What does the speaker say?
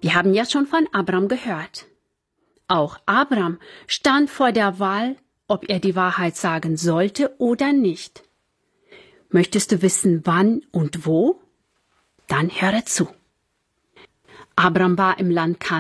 Wir haben ja schon von Abram gehört. Auch Abram stand vor der Wahl, ob er die Wahrheit sagen sollte oder nicht. Möchtest du wissen, wann und wo? Dann höre zu. Abram war im Land Kanaan